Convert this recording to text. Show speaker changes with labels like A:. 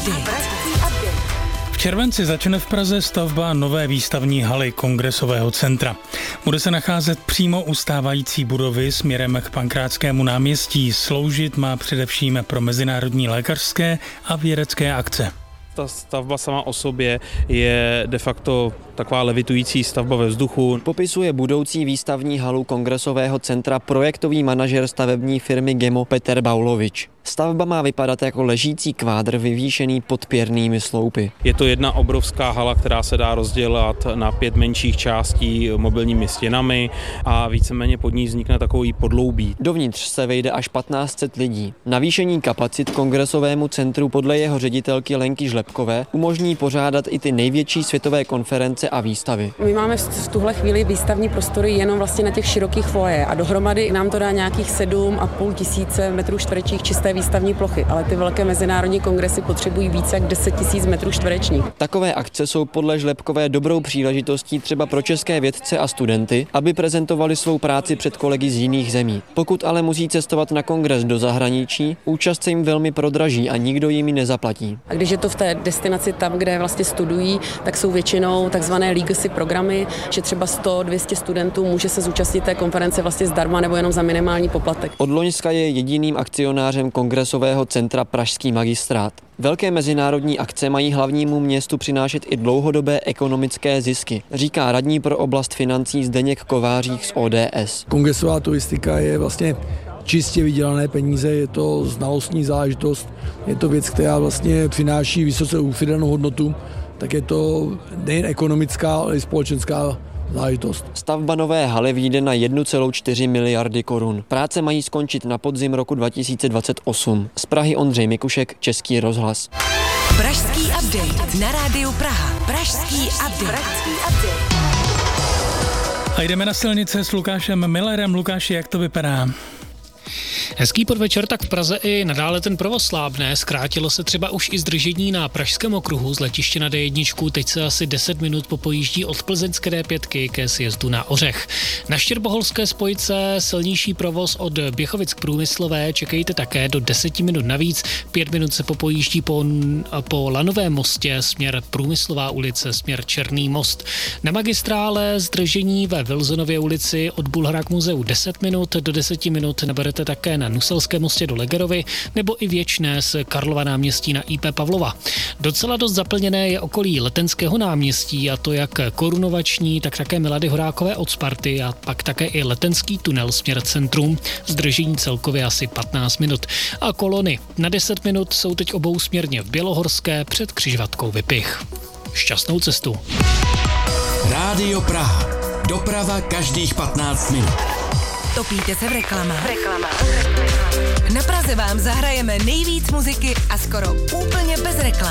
A: V červenci začne v Praze stavba nové výstavní haly Kongresového centra. Bude se nacházet přímo u stávající budovy směrem k Pankrátskému náměstí. Sloužit má především pro mezinárodní lékařské a vědecké akce.
B: Ta stavba sama o sobě je de facto taková levitující stavba ve vzduchu.
C: Popisuje budoucí výstavní halu Kongresového centra projektový manažer stavební firmy Gemo Peter Baulovič. Stavba má vypadat jako ležící kvádr vyvýšený pod pěrnými sloupy.
B: Je to jedna obrovská hala, která se dá rozdělat na 5 menších částí mobilními stěnami a víceméně pod ní vznikne takový podloubí.
C: Dovnitř se vejde až 1500 lidí. Navýšení kapacit Kongresovému centru podle jeho ředitelky Lenky Žlepkové umožní pořádat i ty největší světové konference a výstavy.
D: My máme v tuhle chvíli výstavní prostory jenom vlastně na těch širokých foyer a dohromady nám to dá nějakých 7,5 tisíce metrů čtverečních čisté výstavní plochy, ale ty velké mezinárodní kongresy potřebují více jak 10 000 metrů čtverečních.
C: Takové akce jsou podle Žlepkové dobrou příležitostí třeba pro české vědce a studenty, aby prezentovali svou práci před kolegy z jiných zemí. Pokud ale musí cestovat na kongres do zahraničí, účast se jim velmi prodraží a nikdo jim ji nezaplatí.
D: A když je to v té destinaci tam, kde vlastně studují, tak jsou většinou takzvané legacy programy, že třeba 100-200 studentů může se zúčastnit té konference vlastně zdarma nebo jenom za minimální poplatek.
C: Od loňska je jediným akcionářem Kongresového centra Pražský magistrát. Velké mezinárodní akce mají hlavnímu městu přinášet i dlouhodobé ekonomické zisky, říká radní pro oblast financí Zdeněk Kovářík z ODS.
E: Kongresová turistika je vlastně čistě vydělané peníze, je to znalostní záležitost, je to věc, která vlastně přináší vysoce přidanou hodnotu, tak je to nejen ekonomická, ale i společenská záležitost.
C: Stavba nové haly vyjde na 1,4 miliardy korun. Práce mají skončit na podzim roku 2028. Z Prahy Ondřej Mikušek, Český rozhlas.
F: Pražský update na rádiu Praha. Pražský update.
A: A jdeme na silnice s Lukášem Millerem. Lukáši, jak to vypadá?
G: Hezký podvečer, tak v Praze i nadále ten provoz slábne. Zkrátilo se třeba už i zdržení na Pražském okruhu z letiště na D1. Teď se asi 10 minut popojíždí od plzeňské D5 ke sjezdu na Ořech. Na Štěrboholské spojce silnější provoz od Běchovic k Průmyslové čekejte také do 10 minut navíc. 5 minut se popojíždí po Lanovém mostě směr Průmyslová ulice, směr Černý most. Na magistrále zdržení ve Wilsonově ulici od Bulhara k muzeu 10 minut, do 10 minut naberete také na Nuselském mostě do Legerovy nebo i Věčné z Karlova náměstí na IP Pavlova. Docela dost zaplněné je okolí Letenského náměstí, a to jak Korunovační, tak také Milady Horákové od Sparty a pak také i Letenský tunel směr centrum. Zdržení celkově asi 15 minut. A kolony na 10 minut jsou teď obousměrně v Bělohorské před křižovatkou Vypich. Šťastnou cestu.
H: Rádio Praha. Doprava každých 15 minut.
F: Topíte se v reklamách? Na Praze vám zahrajeme nejvíc muziky a skoro úplně bez reklam.